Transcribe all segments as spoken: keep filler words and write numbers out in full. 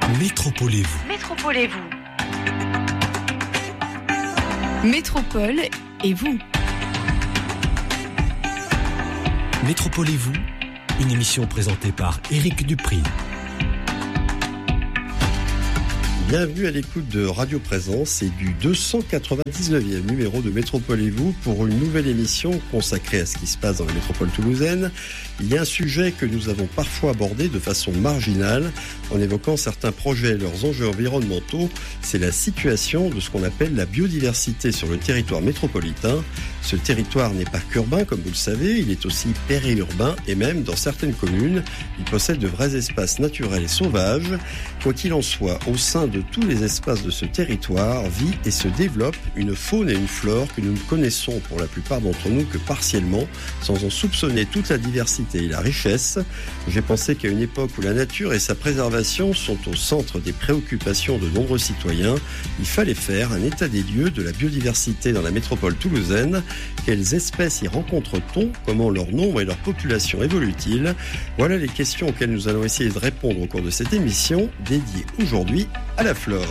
Métropolez-vous. Métropolez-vous. Métropole et vous. Métropolez-vous, une émission présentée par Éric Dupri. Bienvenue à l'écoute de Radio Présence et du deux cent quatre-vingt-dix-neuvième numéro de Métropolez-vous pour une nouvelle émission consacrée à ce qui se passe dans la métropole toulousaine. Il y a un sujet que nous avons parfois abordé de façon marginale en évoquant certains projets et leurs enjeux environnementaux. C'est la situation de ce qu'on appelle la biodiversité sur le territoire métropolitain. Ce territoire n'est pas qu'urbain, comme vous le savez, il est aussi périurbain et même dans certaines communes, il possède de vrais espaces naturels et sauvages. Quoi qu'il en soit, au sein de tous les espaces de ce territoire vit et se développe une faune et une flore que nous ne connaissons pour la plupart d'entre nous que partiellement, sans en soupçonner toute la diversité et la richesse. J'ai pensé qu'à une époque où la nature et sa préservation sont au centre des préoccupations de nombreux citoyens, il fallait faire un état des lieux de la biodiversité dans la métropole toulousaine. Quelles espèces y rencontre-t-on ? Comment leur nombre et leur population évoluent-ils ? Voilà les questions auxquelles nous allons essayer de répondre au cours de cette émission dédiée aujourd'hui à la flore.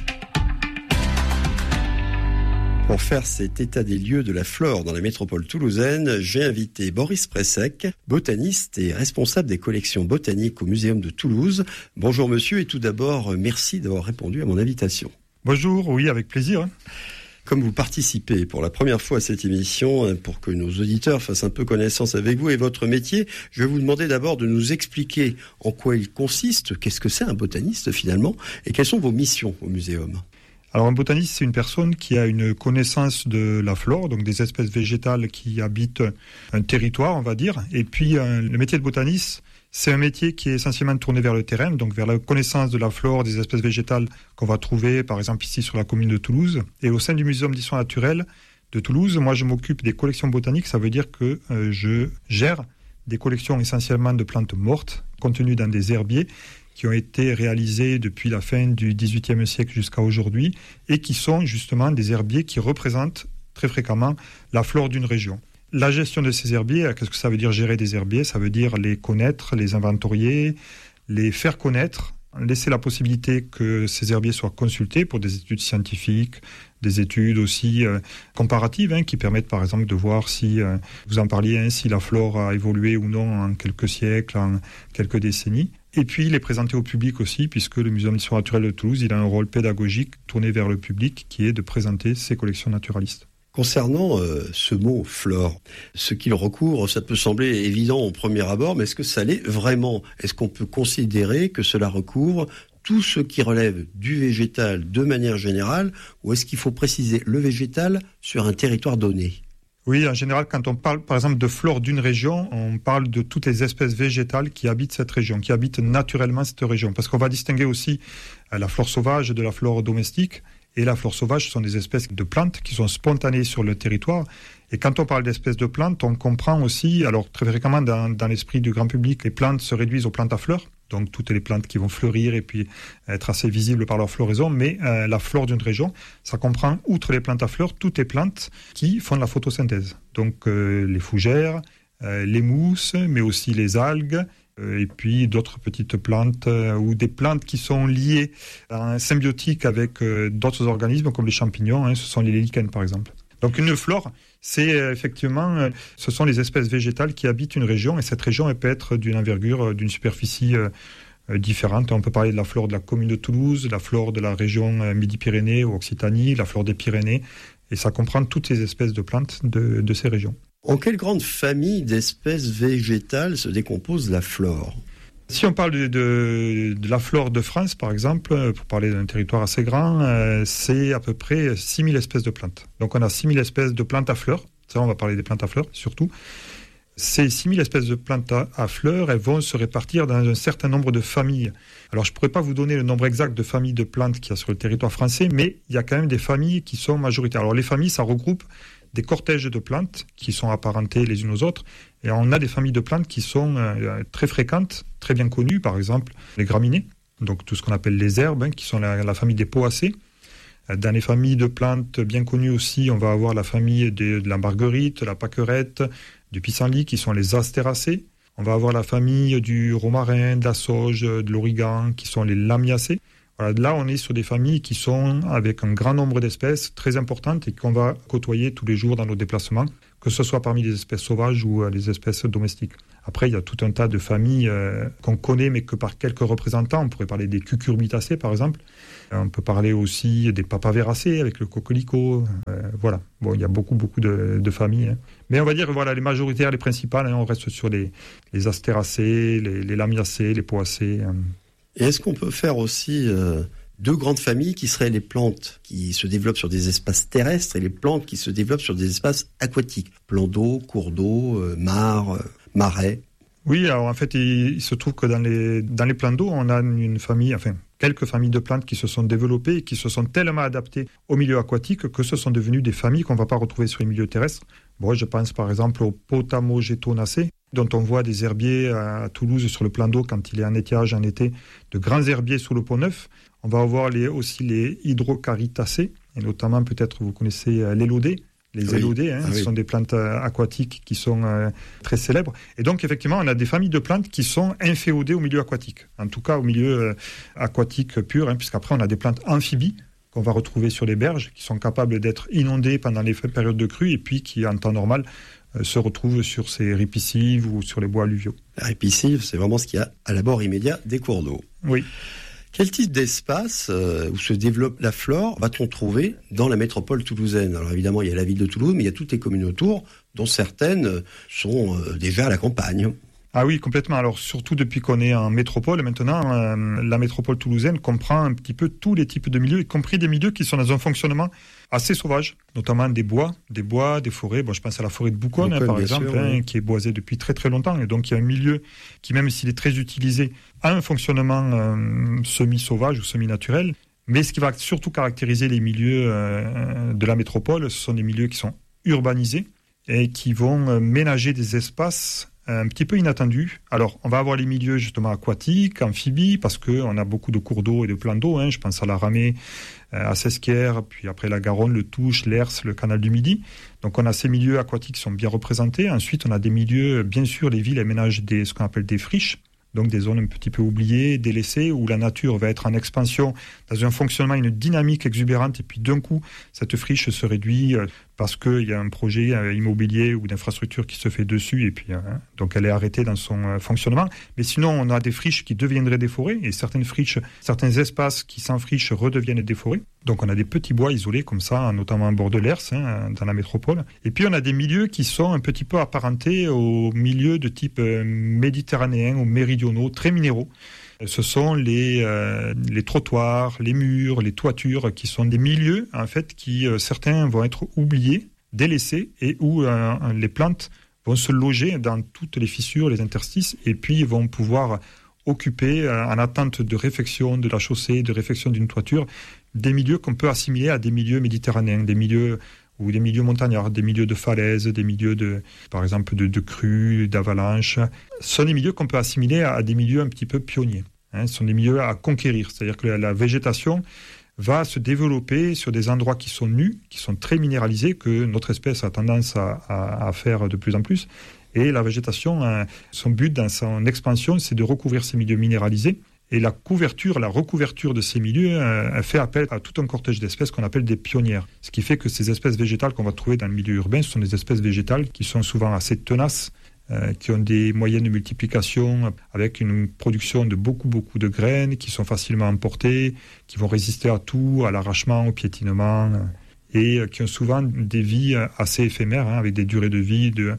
Pour faire cet état des lieux de la flore dans la métropole toulousaine, j'ai invité Boris Pressec, botaniste et responsable des collections botaniques au Muséum de Toulouse. Bonjour monsieur et tout d'abord, merci d'avoir répondu à mon invitation. Bonjour, oui, avec plaisir. Comme vous participez pour la première fois à cette émission, pour que nos auditeurs fassent un peu connaissance avec vous et votre métier, je vais vous demander d'abord de nous expliquer en quoi il consiste, qu'est-ce que c'est un botaniste finalement, et quelles sont vos missions au muséum. Alors un botaniste, c'est une personne qui a une connaissance de la flore, donc des espèces végétales qui habitent un territoire, on va dire. Et puis euh, le métier de botaniste, c'est un métier qui est essentiellement tourné vers le terrain, donc vers la connaissance de la flore, des espèces végétales qu'on va trouver, par exemple ici sur la commune de Toulouse. Et au sein du Muséum d'histoire naturelle de Toulouse, moi je m'occupe des collections botaniques, ça veut dire que euh, je gère des collections essentiellement de plantes mortes, contenues dans des herbiers, qui ont été réalisés depuis la fin du dix-huitième siècle jusqu'à aujourd'hui, et qui sont justement des herbiers qui représentent très fréquemment la flore d'une région. La gestion de ces herbiers, qu'est-ce que ça veut dire gérer des herbiers ? Ça veut dire les connaître, les inventorier, les faire connaître, laisser la possibilité que ces herbiers soient consultés pour des études scientifiques, des études aussi euh, comparatives, hein, qui permettent par exemple de voir si, euh, vous en parliez, hein, si la flore a évolué ou non en quelques siècles, en quelques décennies. Et puis les présenter au public aussi, puisque le Muséum d'histoire naturelle de Toulouse, il a un rôle pédagogique tourné vers le public, qui est de présenter ses collections naturalistes. Concernant euh, ce mot flore, ce qu'il recouvre, ça peut sembler évident au premier abord, mais est-ce que ça l'est vraiment ? Est-ce qu'on peut considérer que cela recouvre tout ce qui relève du végétal de manière générale, ou est-ce qu'il faut préciser le végétal sur un territoire donné ? Oui, en général, quand on parle par exemple de flore d'une région, on parle de toutes les espèces végétales qui habitent cette région, qui habitent naturellement cette région. Parce qu'on va distinguer aussi la flore sauvage de la flore domestique. Et la flore sauvage, ce sont des espèces de plantes qui sont spontanées sur le territoire. Et quand on parle d'espèces de plantes, on comprend aussi, alors très fréquemment dans, dans l'esprit du grand public, les plantes se réduisent aux plantes à fleurs. Donc toutes les plantes qui vont fleurir et puis être assez visibles par leur floraison. Mais euh, la flore d'une région, ça comprend, outre les plantes à fleurs, toutes les plantes qui font de la photosynthèse. Donc euh, les fougères, euh, les mousses, mais aussi les algues, euh, et puis d'autres petites plantes euh, ou des plantes qui sont liées en symbiotique avec euh, d'autres organismes comme les champignons, hein, ce sont les lichens par exemple. Donc une flore, c'est euh, effectivement, euh, ce sont les espèces végétales qui habitent une région, et cette région elle peut être d'une envergure, euh, d'une superficie euh, euh, différente. On peut parler de la flore de la commune de Toulouse, la flore de la région euh, Midi-Pyrénées ou Occitanie, la flore des Pyrénées, et ça comprend toutes les espèces de plantes de, de ces régions. En quelle grande famille d'espèces végétales se décompose la flore ? Si on parle de, de, de la flore de France, par exemple, pour parler d'un territoire assez grand, euh, c'est à peu près six mille espèces de plantes. Donc on a six mille espèces de plantes à fleurs. Ça, on va parler des plantes à fleurs, surtout. Ces six mille espèces de plantes à, à fleurs, elles vont se répartir dans un certain nombre de familles. Alors je ne pourrais pas vous donner le nombre exact de familles de plantes qu'il y a sur le territoire français, mais il y a quand même des familles qui sont majoritaires. Alors les familles, ça regroupe des cortèges de plantes qui sont apparentées les unes aux autres. Et on a des familles de plantes qui sont euh, très fréquentes, très bien connues, par exemple les graminées, donc tout ce qu'on appelle les herbes, hein, qui sont la, la famille des poacées. Dans les familles de plantes bien connues aussi, on va avoir la famille de, de la marguerite, la pâquerette, du pissenlit, qui sont les astéracées. On va avoir la famille du romarin, de la sauge, de l'origan, qui sont les lamiacées. Voilà, là, on est sur des familles qui sont avec un grand nombre d'espèces très importantes et qu'on va côtoyer tous les jours dans nos déplacements, que ce soit parmi les espèces sauvages ou les espèces domestiques. Après, il y a tout un tas de familles euh, qu'on connaît, mais que par quelques représentants. On pourrait parler des cucurbitacées, par exemple. On peut parler aussi des papaveracées avec le coquelicot. Euh, voilà. Bon, il y a beaucoup, beaucoup de, de familles. Hein. Mais on va dire, voilà, les majoritaires, les principales, hein, on reste sur les, les astéracées, les, les lamiacées, les poacées. Hein. Et est-ce qu'on peut faire aussi euh, deux grandes familles qui seraient les plantes qui se développent sur des espaces terrestres et les plantes qui se développent sur des espaces aquatiques, plans d'eau, cours d'eau, euh, mares, euh, marais? Oui, alors en fait, il, il se trouve que dans les, dans les plans d'eau, on a une famille, enfin, quelques familles de plantes qui se sont développées et qui se sont tellement adaptées au milieu aquatique que ce sont devenues des familles qu'on ne va pas retrouver sur les milieux terrestres. Bon, je pense par exemple aux Potamogétonacées, dont on voit des herbiers à Toulouse sur le plan d'eau quand il est en étiage en été, de grands herbiers sous le Pont Neuf. On va avoir les, aussi les Hydrocaritacées, et notamment peut-être vous connaissez l'élodée. Les oui. élodées, hein, ah, ce oui. sont des plantes aquatiques qui sont euh, très célèbres. Et donc, effectivement, on a des familles de plantes qui sont inféodées au milieu aquatique. En tout cas, au milieu euh, aquatique pur, hein, puisqu'après, on a des plantes amphibies qu'on va retrouver sur les berges, qui sont capables d'être inondées pendant les périodes de crue, et puis qui, en temps normal, euh, se retrouvent sur ces ripiscives ou sur les bois alluviaux. La ripiscive, c'est vraiment ce qu'il y a à l'abord immédiat des cours d'eau. Oui. Quel type d'espace euh, où se développe la flore va-t-on trouver dans la métropole toulousaine? Alors évidemment, il y a la ville de Toulouse, mais il y a toutes les communes autour, dont certaines sont euh, déjà à la campagne. Ah oui, complètement. Alors surtout depuis qu'on est en métropole, maintenant, euh, la métropole toulousaine comprend un petit peu tous les types de milieux, y compris des milieux qui sont dans un fonctionnement assez sauvage, notamment des bois, des bois, des forêts. Bon, je pense à la forêt de Bouconne, hein, par exemple, sûr, hein, oui. qui est boisée depuis très très longtemps. Et donc il y a un milieu qui, même s'il est très utilisé, a un fonctionnement euh, semi-sauvage ou semi-naturel. Mais ce qui va surtout caractériser les milieux euh, de la métropole, ce sont des milieux qui sont urbanisés et qui vont euh, ménager des espaces un petit peu inattendu. Alors, on va avoir les milieux justement aquatiques, amphibies, parce qu'on a beaucoup de cours d'eau et de plans d'eau. Hein. Je pense à la Ramée, à Sesquières, puis après la Garonne, le Touche, l'Hers, le canal du Midi. Donc, on a ces milieux aquatiques qui sont bien représentés. Ensuite, on a des milieux, bien sûr, les villes aménagent des, ce qu'on appelle des friches, donc des zones un petit peu oubliées, délaissées, où la nature va être en expansion, dans un fonctionnement, une dynamique exubérante, et puis d'un coup, cette friche se réduit parce qu'il y a un projet immobilier ou d'infrastructure qui se fait dessus, et puis hein, donc elle est arrêtée dans son fonctionnement. Mais sinon, on a des friches qui deviendraient des forêts, et certaines friches, certains espaces qui s'enfrichent redeviennent des forêts. Donc on a des petits bois isolés comme ça, notamment en bord de l'Hers, hein, dans la métropole. Et puis on a des milieux qui sont un petit peu apparentés aux milieux de type méditerranéen ou méridionaux, très minéraux. Ce sont les, euh, les trottoirs, les murs, les toitures, qui sont des milieux, en fait, qui, euh, certains vont être oubliés, délaissés, et où euh, les plantes vont se loger dans toutes les fissures, les interstices, et puis vont pouvoir occuper, euh, en attente de réfection de la chaussée, de réfection d'une toiture, des milieux qu'on peut assimiler à des milieux méditerranéens, des milieux ou des milieux montagnards, des milieux de falaises, des milieux de, par exemple, de, de crues, d'avalanches. Ce sont des milieux qu'on peut assimiler à, à des milieux un petit peu pionniers. Hein, ce sont des milieux à conquérir, c'est-à-dire que la, la végétation va se développer sur des endroits qui sont nus, qui sont très minéralisés, que notre espèce a tendance à, à, à faire de plus en plus. Et la végétation, hein, son but dans son expansion, c'est de recouvrir ces milieux minéralisés. Et la couverture, la recouverture de ces milieux euh, fait appel à tout un cortège d'espèces qu'on appelle des pionnières. Ce qui fait que ces espèces végétales qu'on va trouver dans le milieu urbain, ce sont des espèces végétales qui sont souvent assez tenaces, euh, qui ont des moyens de multiplication avec une production de beaucoup, beaucoup de graines, qui sont facilement emportées, qui vont résister à tout, à l'arrachement, au piétinement, et euh, qui ont souvent des vies assez éphémères, hein, avec des durées de vie de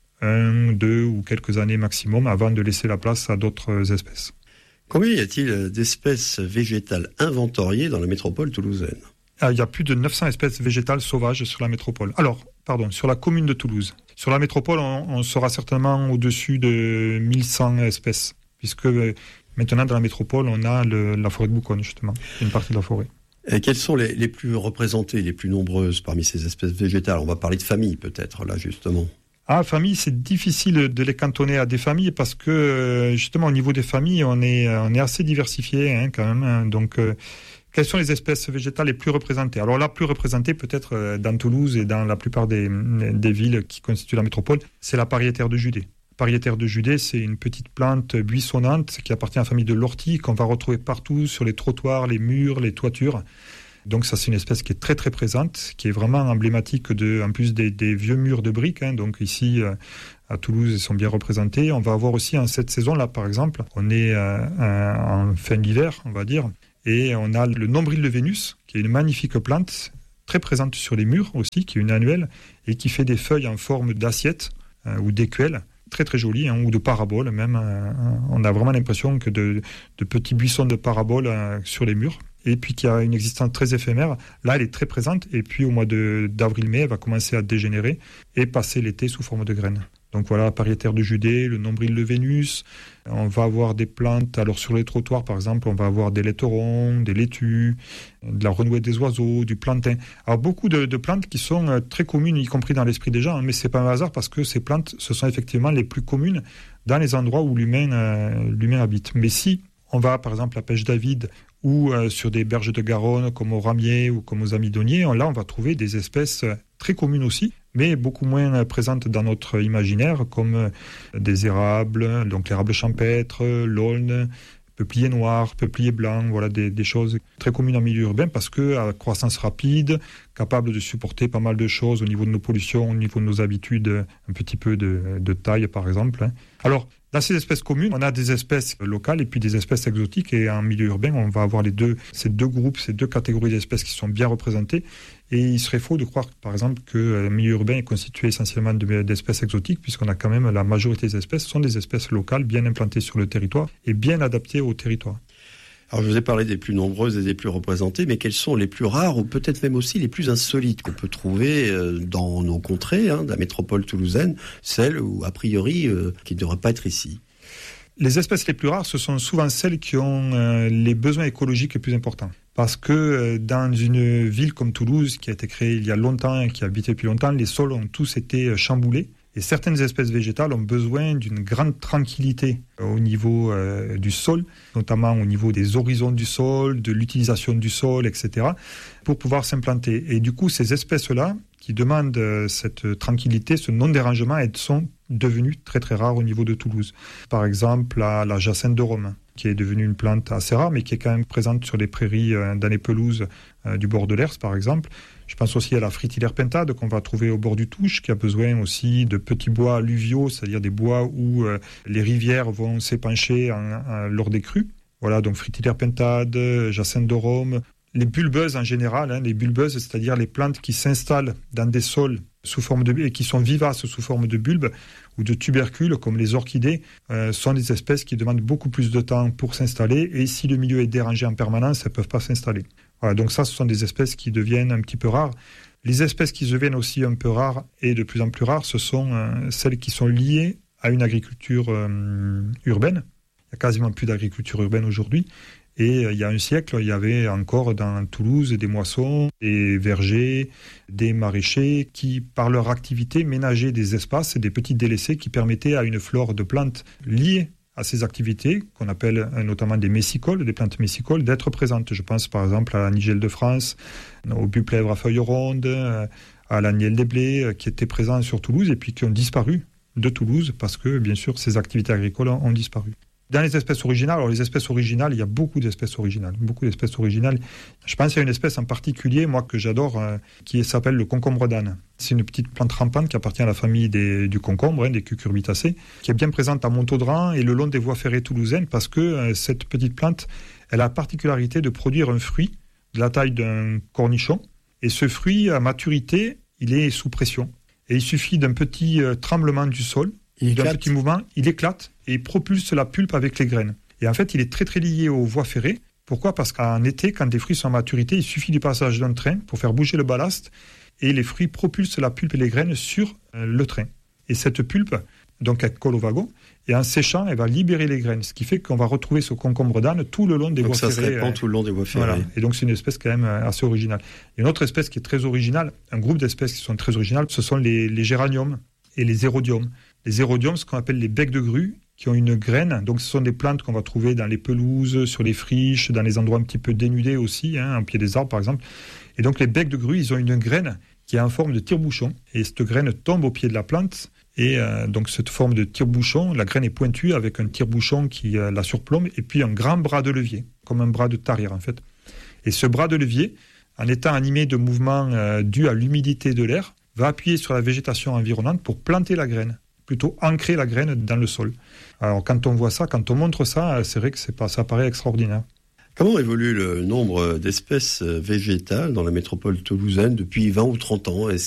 un, deux ou quelques années maximum avant de laisser la place à d'autres espèces. Combien y a-t-il d'espèces végétales inventoriées dans la métropole toulousaine? Ah, il y a plus de neuf cents espèces végétales sauvages sur la métropole. Alors, pardon, sur la commune de Toulouse. Sur la métropole, on, on sera certainement au-dessus de mille cent espèces, puisque euh, maintenant, dans la métropole, on a le, la forêt de Bouconne, justement, une partie de la forêt. Et quelles sont les, les plus représentées, les plus nombreuses parmi ces espèces végétales? On va parler de familles, peut-être, là, justement. Ah, famille, c'est difficile de les cantonner à des familles parce que, justement, au niveau des familles, on est, on est assez diversifié, hein, quand même. Hein. Donc, euh, quelles sont les espèces végétales les plus représentées? Alors, la plus représentée, peut-être, euh, dans Toulouse et dans la plupart des, des villes qui constituent la métropole, c'est la pariétaire de Judée. Pariétaire de Judée, c'est une petite plante buissonnante qui appartient à la famille de l'ortie, qu'on va retrouver partout sur les trottoirs, les murs, les toitures. Donc ça, c'est une espèce qui est très très présente, qui est vraiment emblématique de, en plus des, des vieux murs de briques. Hein. Donc ici, euh, à Toulouse, ils sont bien représentés. On va avoir aussi en cette saison-là, par exemple, on est euh, en fin d'hiver, on va dire, et on a le nombril de Vénus, qui est une magnifique plante, très présente sur les murs aussi, qui est une annuelle, et qui fait des feuilles en forme d'assiette euh, ou d'écuelle. Très très joli, hein, ou de parabole même. Euh, on a vraiment l'impression que de, de petits buissons de parabole euh, sur les murs. Et puis qui a une existence très éphémère. Là, elle est très présente. Et puis au mois de, d'avril-mai, elle va commencer à dégénérer et passer l'été sous forme de graines. Donc voilà, Pariétaire de Judée, le nombril de Vénus. On va avoir des plantes. Alors sur les trottoirs, par exemple, on va avoir des laiterons, des laitues, de la renouette des oiseaux, du plantain. Alors beaucoup de, de plantes qui sont très communes, y compris dans l'esprit des gens. Hein, mais c'est pas un hasard parce que ces plantes, ce sont effectivement les plus communes dans les endroits où l'humain, euh, l'humain habite. Mais si on va, par exemple, à Pêche-David ou euh, sur des berges de Garonne, comme au Ramier ou comme aux Amidonniers, là, on va trouver des espèces très communes aussi, mais beaucoup moins présentes dans notre imaginaire, comme des érables, donc l'érable champêtre, l'aulne, peuplier noir, peuplier blanc, voilà des, des choses très communes en milieu urbain parce que à croissance rapide, capable de supporter pas mal de choses au niveau de nos pollutions, au niveau de nos habitudes, un petit peu de, de taille par exemple. Alors, dans ces espèces communes, on a des espèces locales et puis des espèces exotiques. Et en milieu urbain, on va avoir les deux, ces deux groupes, ces deux catégories d'espèces qui sont bien représentées. Et il serait faux de croire, par exemple, que le milieu urbain est constitué essentiellement de, d'espèces exotiques, puisqu'on a quand même la majorité des espèces sont des espèces locales, bien implantées sur le territoire et bien adaptées au territoire. Alors, je vous ai parlé des plus nombreuses et des plus représentées, mais quelles sont les plus rares ou peut-être même aussi les plus insolites qu'on peut trouver dans nos contrées, hein, de la métropole toulousaine, celles où, a priori, euh, qui ne devraient pas être ici? Les espèces les plus rares, ce sont souvent celles qui ont euh, les besoins écologiques les plus importants. Parce que euh, dans une ville comme Toulouse, qui a été créée il y a longtemps et qui a habité depuis longtemps, les sols ont tous été chamboulés. Et certaines espèces végétales ont besoin d'une grande tranquillité au niveau euh, du sol, notamment au niveau des horizons du sol, de l'utilisation du sol, et cetera, pour pouvoir s'implanter. Et du coup, ces espèces-là, qui demandent euh, cette tranquillité, ce non-dérangement, elles sont devenues très très rares au niveau de Toulouse. Par exemple, la, la jacinthe de Rome, qui est devenue une plante assez rare, mais qui est quand même présente sur les prairies, euh, dans les pelouses euh, du bord de l'Hers, par exemple. Je pense aussi à la Fritillaire pentade qu'on va trouver au bord du Touche, qui a besoin aussi de petits bois alluviaux, c'est-à-dire des bois où euh, les rivières vont s'épancher en, en, lors des crues. Voilà, donc Fritillaire pentade, jacinthe de Rome. Les bulbeuses en général, hein, les bulbeuses, c'est-à-dire les plantes qui s'installent dans des sols sous forme de et qui sont vivaces sous forme de bulbes ou de tubercules, comme les orchidées, euh, sont des espèces qui demandent beaucoup plus de temps pour s'installer. Et si le milieu est dérangé en permanence, elles ne peuvent pas s'installer. Voilà, donc ça, ce sont des espèces qui deviennent un petit peu rares. Les espèces qui deviennent aussi un peu rares et de plus en plus rares, ce sont euh, celles qui sont liées à une agriculture euh, urbaine. Il n'y a quasiment plus d'agriculture urbaine aujourd'hui. Et euh, il y a un siècle, il y avait encore dans Toulouse des moissons, des vergers, des maraîchers qui, par leur activité, ménageaient des espaces, des petits délaissés qui permettaient à une flore de plantes liées à ces activités, qu'on appelle notamment des messicoles, des plantes messicoles, d'être présentes. Je pense par exemple à la nigelle de France, au buplèvre à feuilles rondes, à la nielle des blés, qui étaient présents sur Toulouse et puis qui ont disparu de Toulouse parce que, bien sûr, ces activités agricoles ont disparu. Dans les espèces originales, alors les espèces originales, il y a beaucoup d'espèces originales, beaucoup d'espèces originales. Je pense à une espèce en particulier, moi, que j'adore, euh, qui s'appelle le concombre d'âne. C'est une petite plante rampante qui appartient à la famille des, du concombre, hein, des cucurbitacées, qui est bien présente à Montaudran et le long des voies ferrées toulousaines parce que euh, cette petite plante, elle a la particularité de produire un fruit de la taille d'un cornichon. Et ce fruit, à maturité, il est sous pression. Et il suffit d'un petit euh, tremblement du sol, il d'un éclate. petit mouvement, il éclate et il propulse la pulpe avec les graines. Et en fait, il est très très lié aux voies ferrées. Pourquoi ? Parce qu'en été, quand des fruits sont à maturité, il suffit du passage d'un train pour faire bouger le ballast et les fruits propulsent la pulpe et les graines sur euh, le train. Et cette pulpe, donc elle colle au wagon, et en séchant, elle va libérer les graines, ce qui fait qu'on va retrouver ce concombre d'âne tout le long des donc voies ferrées. Donc ça se répand euh, tout le long des voies ferrées. Voilà. Et donc c'est une espèce quand même assez originale. Et une autre espèce qui est très originale, un groupe d'espèces qui sont très originales, ce sont les, les géraniums et les érodiums. Les érodiums, ce qu'on appelle les becs de grue, qui ont une graine. Donc ce sont des plantes qu'on va trouver dans les pelouses, sur les friches, dans les endroits un petit peu dénudés aussi, hein, en pied des arbres par exemple. Et donc les becs de grue, ils ont une graine qui est en forme de tire-bouchon. Et cette graine tombe au pied de la plante Et euh, donc cette forme de tire-bouchon, la graine est pointue avec un tire-bouchon qui euh, la surplombe et puis un grand bras de levier, comme un bras de tarière en fait. Et ce bras de levier, en étant animé de mouvements euh, dus à l'humidité de l'air, va appuyer sur la végétation environnante pour planter la graine, plutôt ancrer la graine dans le sol. Alors quand on voit ça, quand on montre ça, c'est vrai que c'est pas, ça paraît extraordinaire. Comment évolue le nombre d'espèces végétales dans la métropole toulousaine depuis vingt ou trente ans ? Est-ce